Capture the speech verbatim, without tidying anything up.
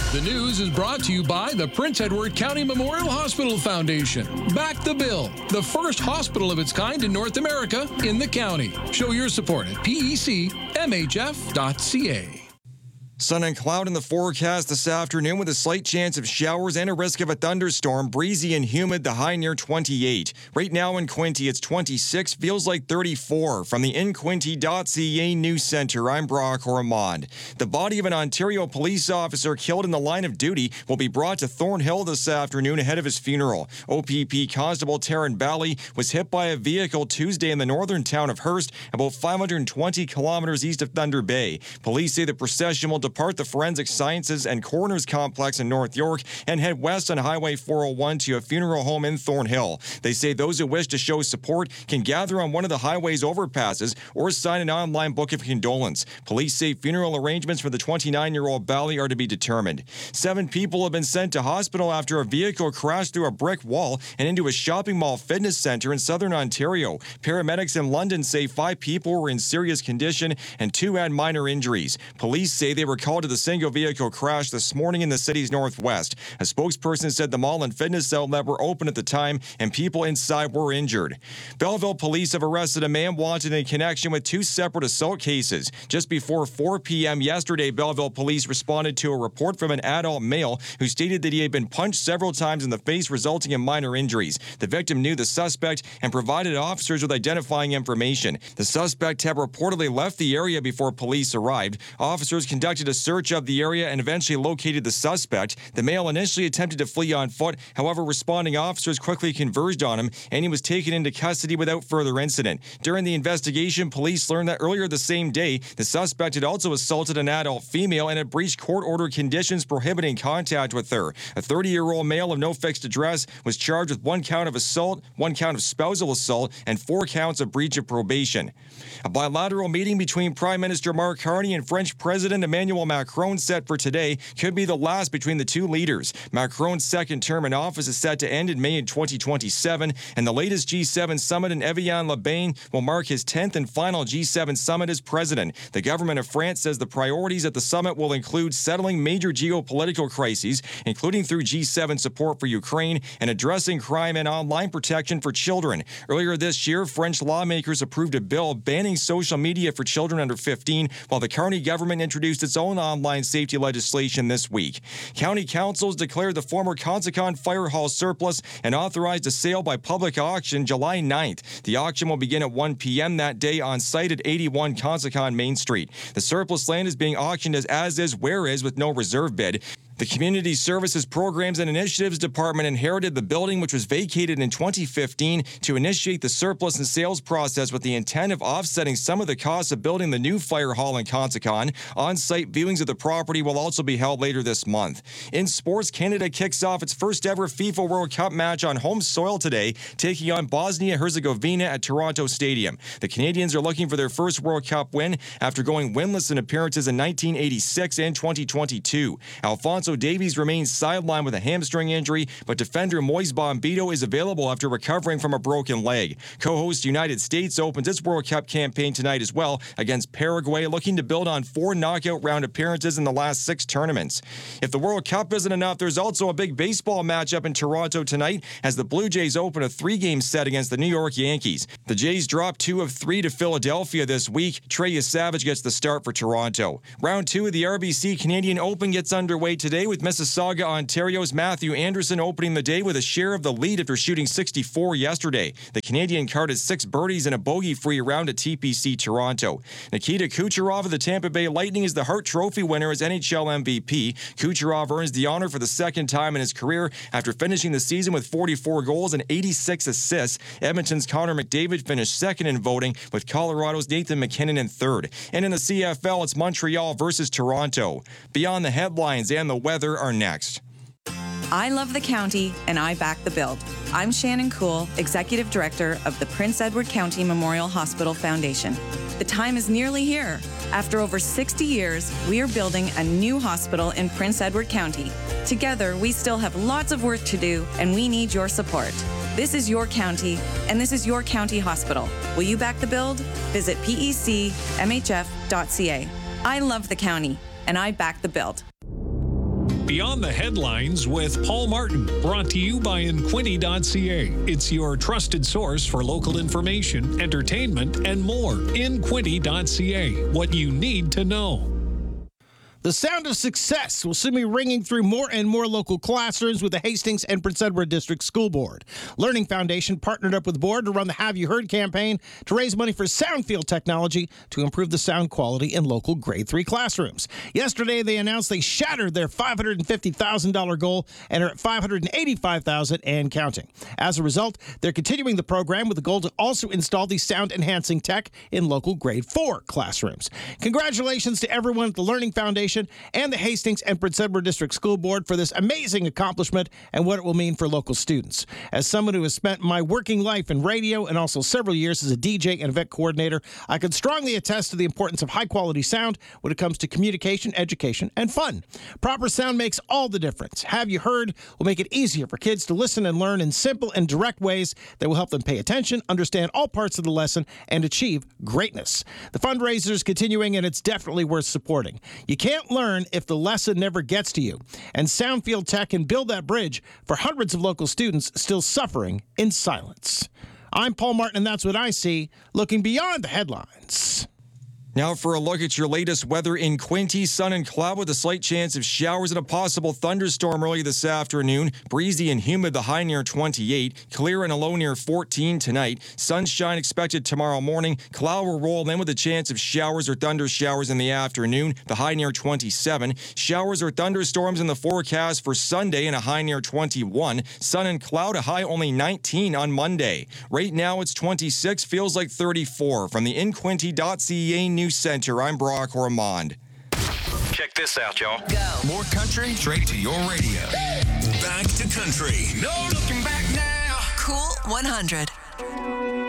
The news is brought to you by the Prince Edward County Memorial Hospital Foundation. Back the Bill, the first hospital of its kind in North America in the county. Show your support at P E C M H F dot C A. Sun and cloud in the forecast this afternoon with a slight chance of showers and a risk of a thunderstorm. Breezy and humid, the high near twenty-eight. Right now in Quinte, it's twenty-six, feels like thirty-four. From the in quinte dot C A News Center, I'm Brock Ormond. The body of an Ontario police officer killed in the line of duty will be brought to Thornhill this afternoon ahead of his funeral. O P P Constable Taryn Bally was hit by a vehicle Tuesday in the northern town of Hearst, about five hundred twenty kilometers east of Thunder Bay. Police say the procession will depart the Forensic Sciences and Coroners Complex in North York and head west on Highway four oh one to a funeral home in Thornhill. They say those who wish to show support can gather on one of the highway's overpasses or sign an online book of condolence. Police say funeral arrangements for the twenty-nine-year-old Bally are to be determined. Seven people have been sent to hospital after a vehicle crashed through a brick wall and into a shopping mall fitness center in southern Ontario. Paramedics in London say five people were in serious condition and two had minor injuries. Police say they were called to the single vehicle crash this morning in the city's northwest. A spokesperson said the mall and fitness outlet were open at the time and people inside were injured. Belleville police have arrested a man wanted in connection with two separate assault cases. Just before four p.m. yesterday, Belleville police responded to a report from an adult male who stated that he had been punched several times in the face, resulting in minor injuries. The victim knew the suspect and provided officers with identifying information. The suspect had reportedly left the area before police arrived. Officers conducted a search of the area and eventually located the suspect. The male initially attempted to flee on foot. However, responding officers quickly converged on him and he was taken into custody without further incident. During the investigation, police learned that earlier the same day, the suspect had also assaulted an adult female and had breached court-ordered conditions prohibiting contact with her. A thirty-year-old male of no fixed address was charged with one count of assault, one count of spousal assault, and four counts of breach of probation. A bilateral meeting between Prime Minister Mark Carney and French President Emmanuel Macron set for today could be the last between the two leaders. Macron's second term in office is set to end in May in twenty twenty-seven, and the latest G seven summit in Evian-les-Bains will mark his tenth and final G seven summit as president. The government of France says the priorities at the summit will include settling major geopolitical crises, including through G seven support for Ukraine and addressing crime and online protection for children. Earlier this year, French lawmakers approved a bill banning social media for children under fifteen, while the Carney government introduced its own online safety legislation this week. County councils declared the former Consicon Fire Hall surplus and authorized a sale by public auction July ninth. The auction will begin at one p.m. that day on site at eighty-one Consicon Main Street. The surplus land is being auctioned as as is, where is, with no reserve bid. The Community Services Programs and Initiatives Department inherited the building, which was vacated in twenty fifteen, to initiate the surplus and sales process with the intent of offsetting some of the costs of building the new fire hall in Consicon. On-site viewings of the property will also be held later this month. In sports, Canada kicks off its first ever FIFA World Cup match on home soil today, taking on Bosnia-Herzegovina at Toronto Stadium. The Canadians are looking for their first World Cup win after going winless in appearances in nineteen eighty-six and twenty twenty-two. Alphonso Davies remains sidelined with a hamstring injury, but defender Moise Bombito is available after recovering from a broken leg. Co-host United States opens its World Cup campaign tonight as well against Paraguay, looking to build on four knockout round appearances in the last six tournaments. If the World Cup isn't enough, there's also a big baseball matchup in Toronto tonight as the Blue Jays open a three-game set against the New York Yankees. The Jays dropped two of three to Philadelphia this week. Trey Savage gets the start for Toronto. Round two of the R B C Canadian Open gets underway today with Mississauga, Ontario's Matthew Anderson opening the day with a share of the lead after shooting sixty-four yesterday. The Canadian carded six birdies and a bogey-free round at T P C Toronto. Nikita Kucherov of the Tampa Bay Lightning is the Hart Trophy winner as N H L M V P. Kucherov earns the honor for the second time in his career after finishing the season with forty-four goals and eighty-six assists. Edmonton's Connor McDavid finished second in voting, with Colorado's Nathan MacKinnon in third. And in the C F L, it's Montreal versus Toronto. Beyond the headlines and the weather are next. I love the county, and I back the build. I'm Shannon Cool, Executive Director of the Prince Edward County Memorial Hospital Foundation. The time is nearly here. After over sixty years, we are building a new hospital in Prince Edward County. Together, we still have lots of work to do, and we need your support. This is your county, and this is your county hospital. Will you back the build? Visit P E C M H F dot C A. I love the county, and I back the build. Beyond the Headlines with Paul Martin, brought to you by Inquinty dot c a. It's your trusted source for local information, entertainment, and more. Inquinty dot c a. What you need to know. The sound of success will soon be ringing through more and more local classrooms with the Hastings and Prince Edward District School Board. Learning Foundation partnered up with the board to run the Have You Heard campaign to raise money for Soundfield technology to improve the sound quality in local grade three classrooms. Yesterday, they announced they shattered their five hundred fifty thousand dollars goal and are at five hundred eighty-five thousand dollars and counting. As a result, they're continuing the program with the goal to also install the sound-enhancing tech in local grade four classrooms. Congratulations to everyone at the Learning Foundation and the Hastings and Prince Edward District School Board for this amazing accomplishment and what it will mean for local students. As someone who has spent my working life in radio and also several years as a D J and event coordinator, I can strongly attest to the importance of high-quality sound when it comes to communication, education, and fun. Proper sound makes all the difference. Have You Heard will make it easier for kids to listen and learn in simple and direct ways that will help them pay attention, understand all parts of the lesson, and achieve greatness. The fundraiser is continuing, and it's definitely worth supporting. You can't learn if the lesson never gets to you. And Soundfield Tech can build that bridge for hundreds of local students still suffering in silence. I'm Paul Martin, and that's what I see, looking beyond the headlines. Now for a look at your latest weather in Quinte. Sun and cloud with a slight chance of showers and a possible thunderstorm early this afternoon. Breezy and humid, the high near twenty-eight. Clear and a low near fourteen tonight. Sunshine expected tomorrow morning. Cloud will roll in with a chance of showers or thunder showers in the afternoon. The high near twenty-seven. Showers or thunderstorms in the forecast for Sunday and a high near twenty-one. Sun and cloud, a high only nineteen on Monday. Right now it's twenty-six, feels like thirty-four. From the Inquinty dot c a News Center, I'm Brock Ormond. Check this out, y'all. Go. More country straight to your radio. Back to country. No looking back now. Cool one hundred.